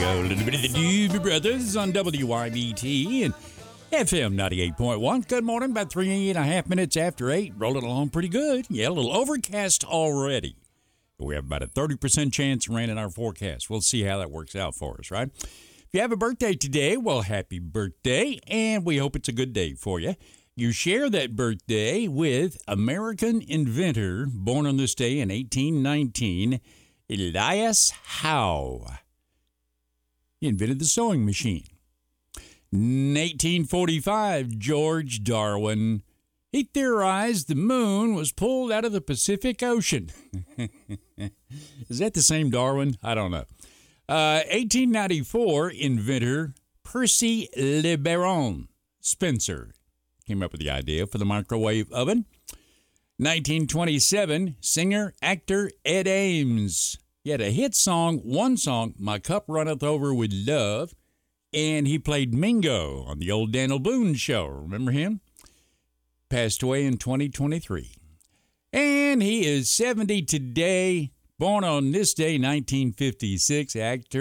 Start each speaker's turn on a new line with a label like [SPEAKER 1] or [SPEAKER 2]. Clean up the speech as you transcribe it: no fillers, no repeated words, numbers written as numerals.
[SPEAKER 1] A little bit of the Doobie Brothers on WYBT and FM 98.1. Good morning, about 3.5 minutes after 8. Rolling along pretty good. Yeah, a little overcast already. We have about a 30% chance of rain in our forecast. We'll see how that works out for us, right? If you have a birthday today, well, happy birthday, and we hope it's a good day for you. You share that birthday with American inventor, born on this day in 1819, Elias Howe. He invented the sewing machine. In 1845, George Darwin, he theorized the moon was pulled out of the Pacific Ocean. Is that the same Darwin? I don't know. 1894, inventor Percy LeBaron Spencer came up with the idea for the microwave oven. 1927, singer, actor Ed Ames. He had a hit song, one song, My Cup Runneth Over with Love, and he played Mingo on the old Daniel Boone show. Remember him? Passed away in 2023. And he is 70 today, born on this day, 1956, actor